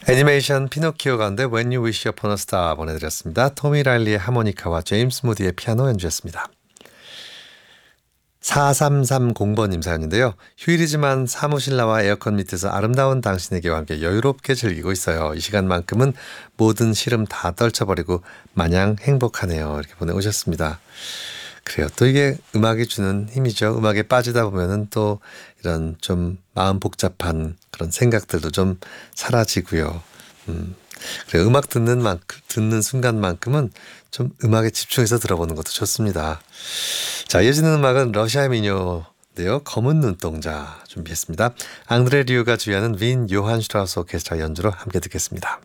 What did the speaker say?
애니메이션 피노키오 가운데 When You Wish Upon a Star 보내드렸습니다. 토미 라일리의 하모니카와 제임스 무디의 피아노 연주였습니다. 4330번님 사연인데요. 휴일이지만 사무실 나와 에어컨 밑에서 아름다운 당신에게와 함께 여유롭게 즐기고 있어요. 이 시간만큼은 모든 시름 다 떨쳐버리고 마냥 행복하네요. 이렇게 보내오셨습니다. 그래요. 또 이게 음악이 주는 힘이죠. 음악에 빠지다 보면은 또 이런 좀 마음 복잡한 그런 생각들도 좀 사라지고요. 그래요. 음악 듣는 순간만큼은 좀 음악에 집중해서 들어보는 것도 좋습니다. 자, 이어지는 음악은 러시아 민요인데요. 검은 눈동자 준비했습니다. 앙드레 류가 주의하는 빈 요한 슈트라우스 오케스트라 연주로 함께 듣겠습니다.